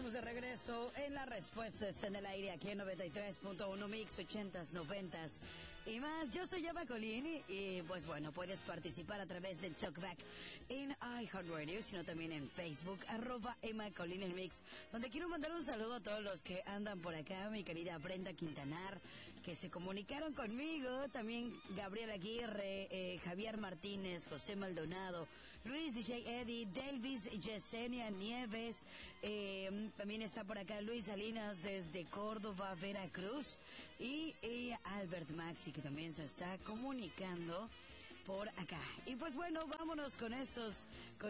estamos de regreso en las respuestas en el aire aquí en 93.1 Mix 80s, 90s y más. Yo soy Emma Colín y pues bueno, puedes participar a través del Talkback en iHeartRadio, sino también en Facebook, @Emma Colín el Mix, donde quiero mandar un saludo a todos los que andan por acá, mi querida Brenda Quintanar, que se comunicaron conmigo, también Gabriel Aguirre, Javier Martínez, José Maldonado, Luis DJ Eddie, Davis, Yesenia Nieves, también está por acá Luis Salinas desde Córdoba, Veracruz, y Albert Maxi, que también se está comunicando por acá. Y pues bueno, vámonos con estos,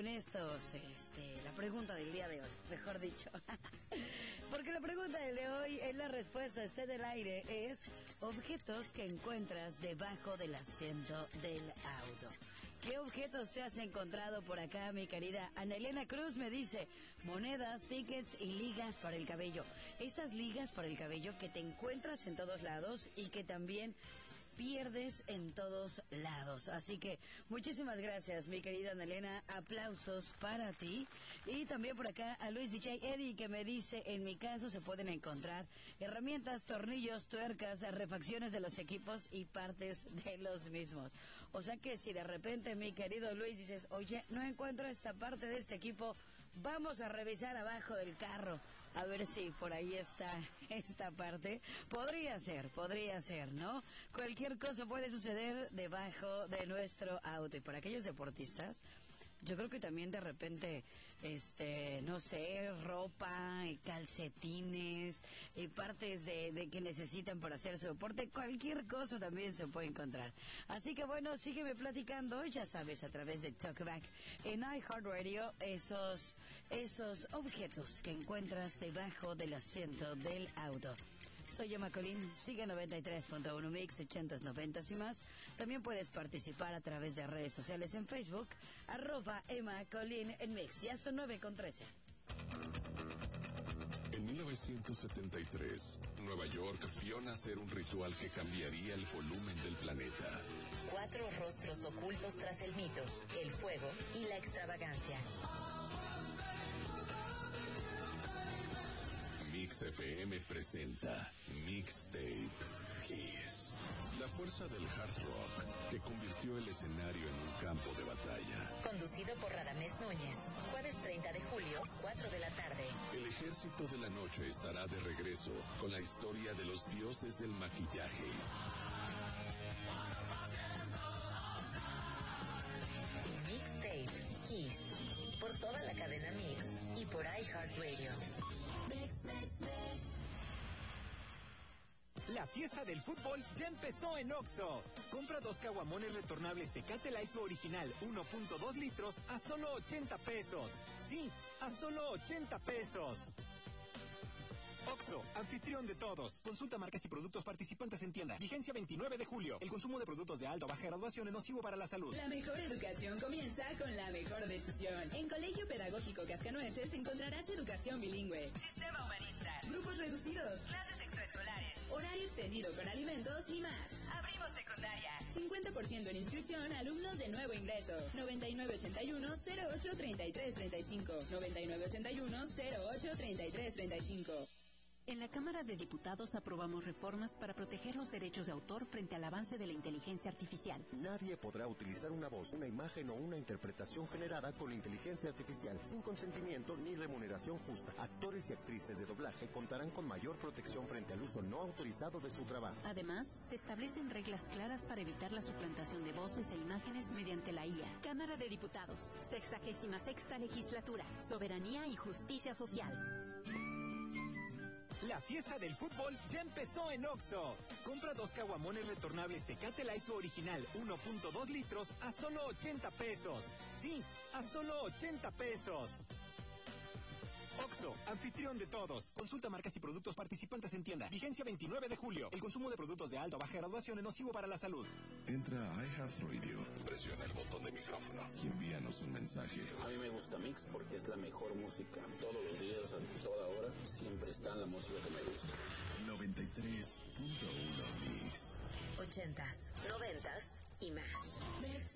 la pregunta del día de hoy, mejor dicho. Porque la pregunta del de hoy, en la respuesta está del aire, es objetos que encuentras debajo del asiento del auto. ¿Qué objetos te has encontrado por acá, mi querida Ana Elena Cruz? Me dice, monedas, tickets y ligas para el cabello. Esas ligas para el cabello que te encuentras en todos lados y que también pierdes en todos lados. Así que muchísimas gracias, mi querida Ana Elena. Aplausos para ti. Y también por acá a Luis DJ Eddie, que me dice, en mi caso se pueden encontrar herramientas, tornillos, tuercas, refacciones de los equipos y partes de los mismos. O sea que si de repente, mi querido Luis, dices, oye, no encuentro esta parte de este equipo, vamos a revisar abajo del carro, a ver si por ahí está esta parte. Podría ser, ¿no? Cualquier cosa puede suceder debajo de nuestro auto. Y para aquellos deportistas, yo creo que también de repente, no sé, ropa, calcetines, partes de que necesitan para hacer su deporte, cualquier cosa también se puede encontrar. Así que bueno, sígueme platicando, ya sabes, a través de Talkback en iHeartRadio, esos objetos que encuentras debajo del asiento del auto. Soy Emma Colín, sigue 93.1 Mix, 80s, 90s y más. También puedes participar a través de redes sociales en Facebook, @Emma Colín en Mix. Ya son 9:13. En 1973, Nueva York vio nacer un ritual que cambiaría el volumen del planeta. 4 rostros ocultos tras el mito, el fuego y la extravagancia. Mix FM presenta Mixtape Kiss. La fuerza del hard rock que convirtió el escenario en un campo de batalla. Conducido por Radamés Núñez. Jueves 30 de julio, 4 de la tarde. El ejército de la noche estará de regreso con la historia de los dioses del maquillaje. Mixtape Kiss. Por toda la cadena Mix y por iHeartRadio. Mix, mix, mix. La fiesta del fútbol ya empezó en Oxxo. Compra 2 caguamones retornables Tecate Light original 1.2 litros a solo 80 pesos. Sí, a solo 80 pesos. Oxxo, anfitrión de todos. Consulta marcas y productos participantes en tienda. Vigencia 29 de julio. El consumo de productos de alta o baja graduación es nocivo para la salud. La mejor educación comienza con la mejor decisión. En Colegio Pedagógico Cascanueces encontrarás educación bilingüe, sistema humanista, grupos reducidos, clases extraescolares, horario extendido con alimentos y más. Abrimos secundaria. 50% en inscripción a alumnos de nuevo ingreso. 9981-083335. 9981-083335. En la Cámara de Diputados aprobamos reformas para proteger los derechos de autor frente al avance de la inteligencia artificial. Nadie podrá utilizar una voz, una imagen o una interpretación generada con inteligencia artificial sin consentimiento ni remuneración justa. Actores y actrices de doblaje contarán con mayor protección frente al uso no autorizado de su trabajo. Además, se establecen reglas claras para evitar la suplantación de voces e imágenes mediante la IA. Cámara de Diputados, 66ª Legislatura, Soberanía y Justicia Social. La fiesta del fútbol ya empezó en Oxxo. Compra 2 caguamones retornables Tecate Light original 1.2 litros a solo 80 pesos. Sí, a solo 80 pesos. Oxxo, anfitrión de todos. Consulta marcas y productos participantes en tienda. Vigencia 29 de julio. El consumo de productos de alta o baja graduación es nocivo para la salud. Entra a iHeartRadio, presiona el botón de micrófono y envíanos un mensaje. A mí me gusta Mix porque es la mejor música. Todos los días, a toda hora, siempre está la música que me gusta. 93.1 Mix. 80s, 90s y más. Mix.